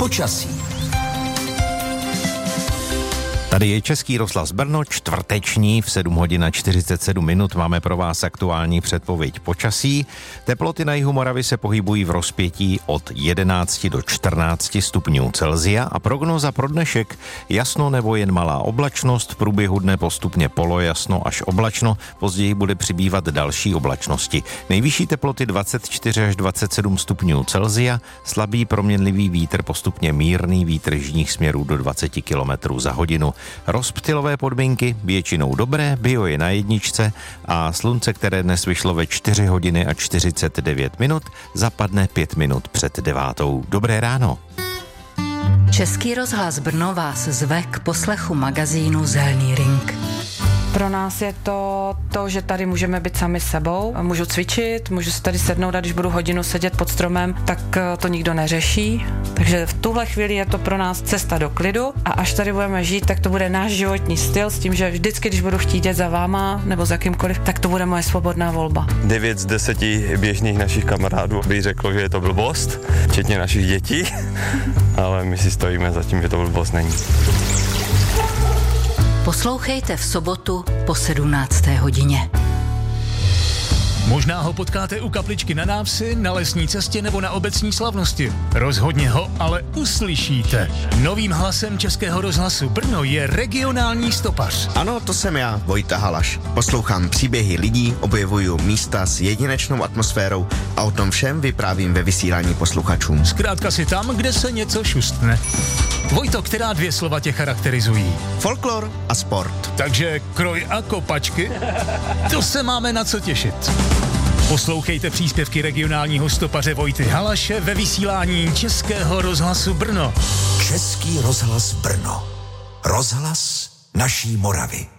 počasí. Tady je Český rozhlas Brno, čtvrteční v 7 hodin a 47 minut. Máme pro vás aktuální předpověď počasí. Teploty na jihu Moravy se pohybují v rozpětí od 11 do 14 stupňů Celsia a prognóza pro dnešek jasno nebo jen malá oblačnost, v průběhu dne postupně polojasno až oblačno, později bude přibývat další oblačnosti. Nejvyšší teploty 24 až 27 stupňů Celsia, slabý proměnlivý vítr, postupně mírný vítr jižních směrů do 20 km za hodinu. Rozptylové podmínky většinou dobré, bio je na jedničce a slunce, které dnes vyšlo ve 4 hodiny a 49 minut, zapadne 5 minut před 9. Dobré ráno. Český rozhlas Brno vás zve k poslechu magazínu Zelený ring. Pro nás je to, že tady můžeme být sami sebou. Můžu cvičit, můžu si tady sednout a když budu hodinu sedět pod stromem, tak to nikdo neřeší. Takže v tuhle chvíli je to pro nás cesta do klidu a až tady budeme žít, tak to bude náš životní styl s tím, že vždycky, když budu chtít jít za váma nebo za kýmkoliv, tak to bude moje svobodná volba. 9 z 10 běžných našich kamarádů by řeklo, že je to blbost, včetně našich dětí, ale my si stojíme za tím, že to blbost není. Poslouchejte v sobotu po 17. hodině. Možná ho potkáte u kapličky na návsi, na lesní cestě nebo na obecní slavnosti. Rozhodně ho ale uslyšíte. Novým hlasem Českého rozhlasu Brno je regionální stopař. Ano, to jsem já, Vojta Halaš. Poslouchám příběhy lidí, objevuju místa s jedinečnou atmosférou a o tom všem vyprávím ve vysílání posluchačům. Zkrátka si tam, kde se něco šustne. Vojto, která 2 slova tě charakterizují? Folklor a sport. Takže kroj a kopačky? To se máme na co těšit. Poslouchejte příspěvky regionálního stopaře Vojty Halaše ve vysílání Českého rozhlasu Brno. Český rozhlas Brno. Rozhlas naší Moravy.